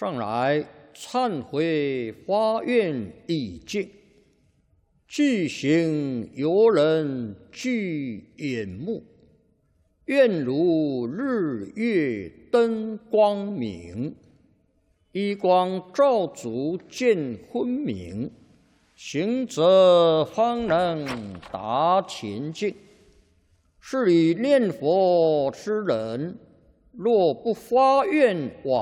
上来忏悔发愿已尽，具行游人具眼目，愿如日月灯光明，一光照足见昏明，行者方能达前境。是以念佛之人，若不发愿往